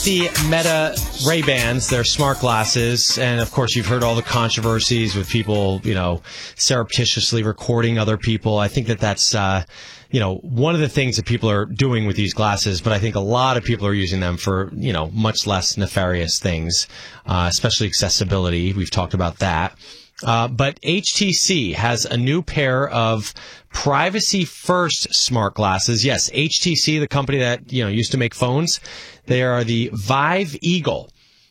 The Meta Ray-Bans, they're smart glasses, and of course you've heard all the controversies with people, surreptitiously recording other people. I think that's one of the things that people are doing with these glasses, but I think a lot of people are using them for, much less nefarious things, especially accessibility. We've talked about that. But HTC has a new pair of privacy-first smart glasses. Yes, HTC, the company that, used to make phones, they are the Vive Eagle.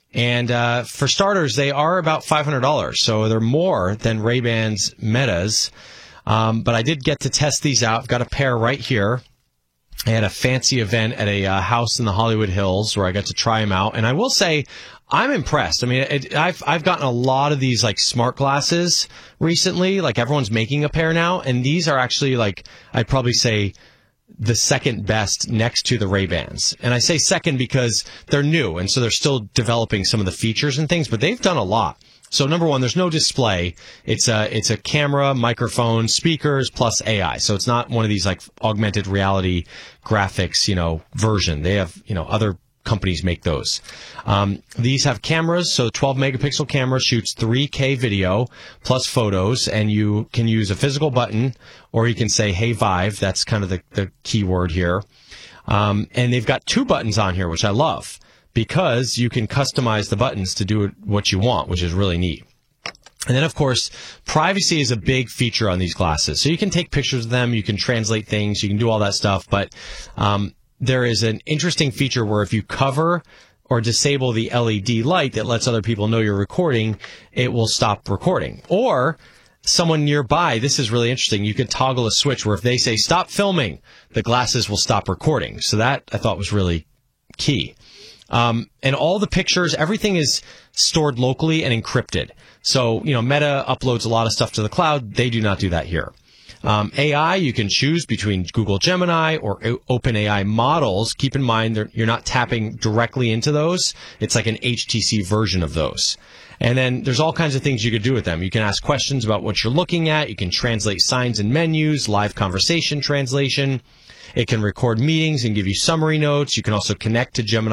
And for starters, they are about $500, so they're more than Ray-Ban's Metas. But I did get to test these out. I've got a pair right here. I had a fancy event at a house in the Hollywood Hills where I got to try them out. And I will say, I'm impressed. I mean, I've gotten a lot of these smart glasses recently. Everyone's making a pair now, and these are actually I'd probably say the second best next to the Ray-Bans. And I say second because they're new, and so they're still developing some of the features and things, but they've done a lot. So number one, there's no display. It's a camera, microphone, speakers, plus AI. So it's not one of these augmented reality graphics, version. They have, other companies make those. These have cameras. So 12 megapixel camera shoots 3K video plus photos, and you can use a physical button, or you can say, "Hey Vive." That's kind of the key word here. And they've got two buttons on here, which I love, because you can customize the buttons to do what you want, which is really neat. And then, of course, privacy is a big feature on these glasses. So you can take pictures of them, you can translate things, you can do all that stuff, but there is an interesting feature where if you cover or disable the LED light that lets other people know you're recording, it will stop recording. Or someone nearby, this is really interesting, you can toggle a switch where if they say stop filming, the glasses will stop recording. So that I thought was really key. And all the pictures, everything is stored locally and encrypted. So, Meta uploads a lot of stuff to the cloud. They do not do that here. AI, you can choose between Google Gemini or OpenAI models. Keep in mind, you're not tapping directly into those. It's like an HTC version of those. And then there's all kinds of things you could do with them. You can ask questions about what you're looking at. You can translate signs and menus, live conversation translation. It can record meetings and give you summary notes. You can also connect to Gemini